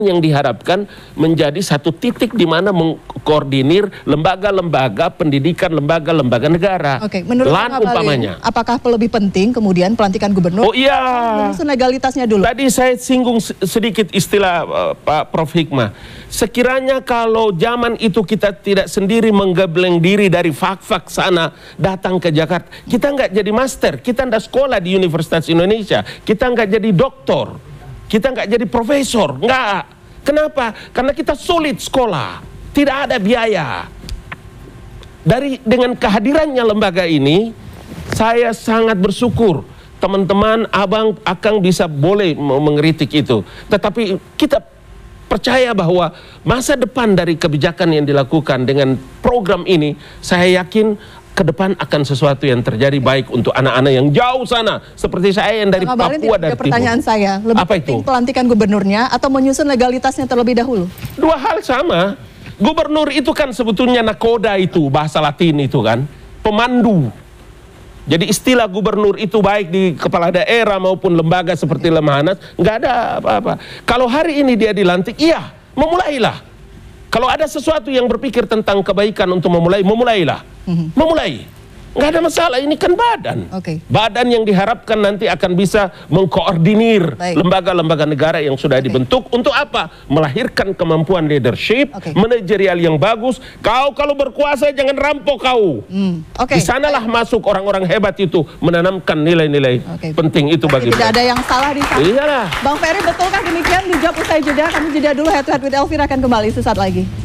yang diharapkan menjadi satu titik di mana mengkoordinir lembaga-lembaga pendidikan, lembaga-lembaga negara. Oke, menurut LAN umpamanya. Apakah lebih penting kemudian pelantikan gubernur? Oh iya. Legalitasnya dulu. Tadi saya singgung sedikit istilah Pak Prof. Hikmah. Sekiranya kalau zaman itu kita tidak sendiri menggebleng diri dari fak-fak sana datang ke Jakarta, kita nggak jadi master, kita nggak sekolah di Universitas Indonesia, kita nggak jadi doktor. Kita nggak jadi profesor, nggak. Kenapa? Karena kita sulit sekolah, tidak ada biaya. Dengan kehadirannya lembaga ini, saya sangat bersyukur teman-teman, abang, akang bisa boleh mengkritik itu. Tetapi kita percaya bahwa masa depan dari kebijakan yang dilakukan dengan program ini, saya yakin ke depan akan sesuatu yang terjadi baik untuk anak-anak yang jauh sana seperti saya yang dari Papua dan Timur. Pertanyaan saya, lebih penting pelantikan gubernurnya atau menyusun legalitasnya terlebih dahulu? Dua hal sama. Gubernur itu kan sebetulnya nakoda, itu bahasa Latin itu kan, pemandu. Jadi istilah gubernur itu baik di kepala daerah maupun lembaga seperti Lemhanas, nggak ada apa-apa. Kalau hari ini dia dilantik, iya, memulailah. Kalau ada sesuatu yang berpikir tentang kebaikan untuk memulailah. Memulai. Nggak ada masalah, ini kan badan. Badan yang diharapkan nanti akan bisa mengkoordinir lembaga-lembaga negara yang sudah dibentuk. Untuk apa? Melahirkan kemampuan leadership, manajerial yang bagus. Kau kalau berkuasa jangan rampok kau. Di sanalah masuk orang-orang hebat itu, menanamkan nilai-nilai penting itu bagi tidak ada yang salah di sana. Iyalah. Bang Ferry, betulkah demikian? Dijawab usai jeda. Kami jeda dulu. Head to Head with Elvira akan kembali sesaat lagi.